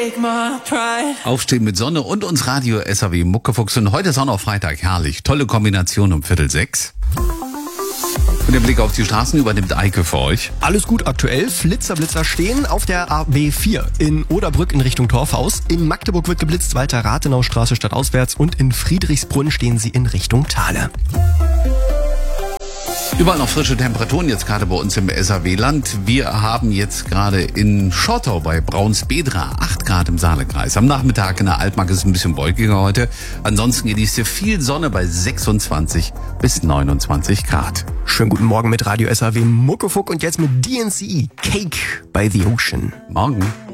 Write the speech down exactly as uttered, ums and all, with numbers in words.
Aufstehen mit Sonne und uns Radio S A W Muckefuchs. Und heute ist auch noch Freitag. Herrlich. Tolle Kombination um Viertel sechs. Und der Blick auf die Straßen übernimmt Eike für euch. Alles gut aktuell. Flitzer, Blitzer stehen auf der A B vier in Oderbrück in Richtung Torfhaus. In Magdeburg wird geblitzt, weiter Rathenaustraße stadtauswärts. Und in Friedrichsbrunn stehen sie in Richtung Thale. Überall noch frische Temperaturen jetzt gerade bei uns im S A W-Land. Wir haben jetzt gerade in Schottau bei Braunsbedra acht Grad im Saalekreis. Am Nachmittag in der Altmark ist es ein bisschen wolkiger heute. Ansonsten genießt ihr viel Sonne bei sechsundzwanzig bis neunundzwanzig Grad. Schönen guten Morgen mit Radio S A W Muckefuck und jetzt mit D N C E Cake by the Ocean. Morgen.